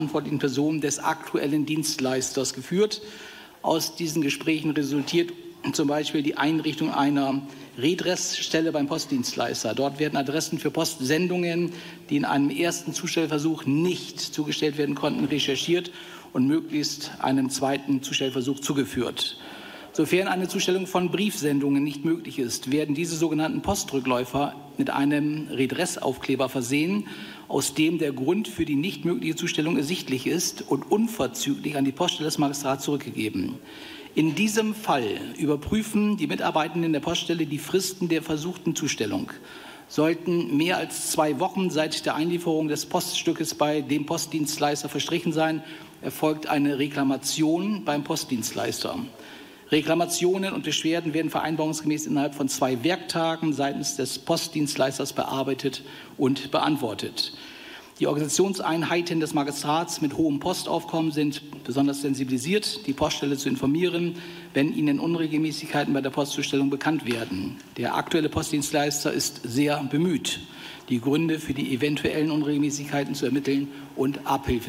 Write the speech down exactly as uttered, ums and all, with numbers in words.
verantwortlichen Personen des aktuellen Dienstleisters geführt. Aus diesen Gesprächen resultiert zum Beispiel die Einrichtung einer Redressstelle beim Postdienstleister. Dort werden Adressen für Postsendungen, die in einem ersten Zustellversuch nicht zugestellt werden konnten, recherchiert und möglichst einem zweiten Zustellversuch zugeführt. Sofern eine Zustellung von Briefsendungen nicht möglich ist, werden diese sogenannten Postrückläufer mit einem Redressaufkleber versehen, aus dem der Grund für die nicht mögliche Zustellung ersichtlich ist und unverzüglich an die Poststelle des Magistrats zurückgegeben. In diesem Fall überprüfen die Mitarbeitenden der Poststelle die Fristen der versuchten Zustellung. Sollten mehr als zwei Wochen seit der Einlieferung des Poststückes bei dem Postdienstleister verstrichen sein, erfolgt eine Reklamation beim Postdienstleister. Reklamationen und Beschwerden werden vereinbarungsgemäß innerhalb von zwei Werktagen seitens des Postdienstleisters bearbeitet und beantwortet. Die Organisationseinheiten des Magistrats mit hohem Postaufkommen sind besonders sensibilisiert, die Poststelle zu informieren, wenn ihnen Unregelmäßigkeiten bei der Postzustellung bekannt werden. Der aktuelle Postdienstleister ist sehr bemüht, die Gründe für die eventuellen Unregelmäßigkeiten zu ermitteln und Abhilfe